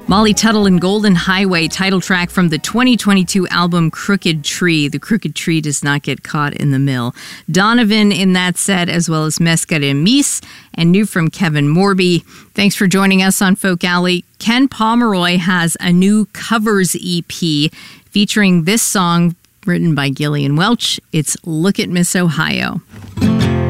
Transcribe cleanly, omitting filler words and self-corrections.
Molly Tuttle and Golden Highway, title track from the 2022 album Crooked Tree. The crooked tree does not get caught in the mill. Donovan in that set, as well as Mescare Mis, and new from Kevin Morby. Thanks for joining us on Folk Alley. Ken Pomeroy has a new covers EP featuring this song written by Gillian Welch. It's Look at Miss Ohio.